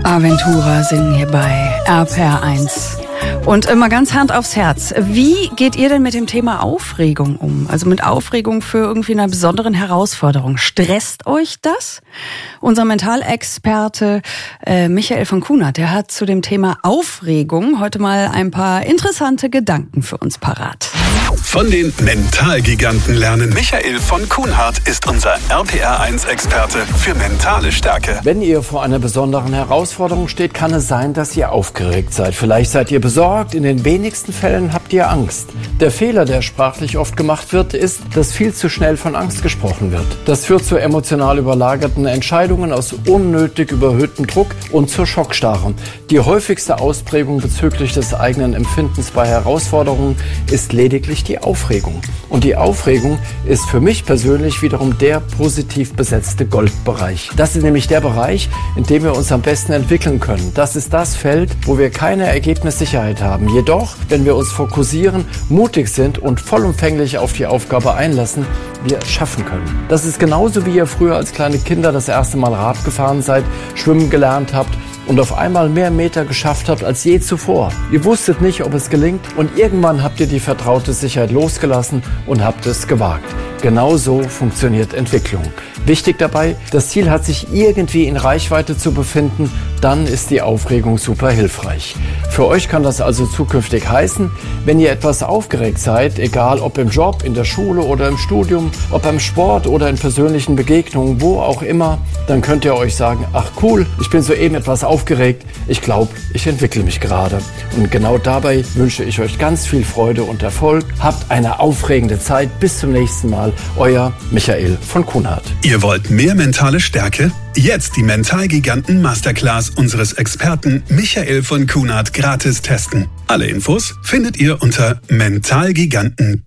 Aventura singen hier bei RPR1. Und immer ganz Hand aufs Herz. Wie geht ihr denn mit dem Thema Aufregung um? Also mit Aufregung für irgendwie eine besonderen Herausforderung. Stresst euch das? Unser Mentalexperte Michael von Kunert, der hat zu dem Thema Aufregung heute mal ein paar interessante Gedanken für uns parat. Von den Mentalgiganten lernen. Michael von Kunert ist unser RPR1-Experte für mentale Stärke. Wenn ihr vor einer besonderen Herausforderung steht, kann es sein, dass ihr aufgeregt seid. Vielleicht seid ihr besorgt, in den wenigsten Fällen habt ihr Angst. Der Fehler, der sprachlich oft gemacht wird, ist, dass viel zu schnell von Angst gesprochen wird. Das führt zu emotional überlagerten Entscheidungen aus unnötig überhöhtem Druck und zur Schockstarre. Die häufigste Ausprägung bezüglich des eigenen Empfindens bei Herausforderungen ist lediglich die Aufregung. Und die Aufregung ist für mich persönlich wiederum der positiv besetzte Goldbereich. Das ist nämlich der Bereich, in dem wir uns am besten entwickeln können. Das ist das Feld, wo wir keine Ergebnissicherheit haben. Jedoch, wenn wir uns fokussieren, mutig sind und vollumfänglich auf die Aufgabe einlassen, wir es schaffen können. Das ist genauso, wie ihr früher als kleine Kinder das erste Mal Rad gefahren seid, schwimmen gelernt habt und auf einmal mehr Meter geschafft habt als je zuvor. Ihr wusstet nicht, ob es gelingt und irgendwann habt ihr die vertraute Sicherheit losgelassen und habt es gewagt. Genau so funktioniert Entwicklung. Wichtig dabei, das Ziel hat sich irgendwie in Reichweite zu befinden, dann ist die Aufregung super hilfreich. Für euch kann das also zukünftig heißen, wenn ihr etwas aufgeregt seid, egal ob im Job, in der Schule oder im Studium, ob beim Sport oder in persönlichen Begegnungen, wo auch immer, dann könnt ihr euch sagen, ach cool, ich bin soeben etwas aufgeregt, ich glaube, ich entwickle mich gerade. Und genau dabei wünsche ich euch ganz viel Freude und Erfolg. Habt eine aufregende Zeit. Bis zum nächsten Mal. Euer Michael von Kunert. Ihr wollt mehr mentale Stärke? Jetzt die Mentalgiganten Masterclass unseres Experten Michael von Kunert gratis testen. Alle Infos findet ihr unter mentalgiganten.de.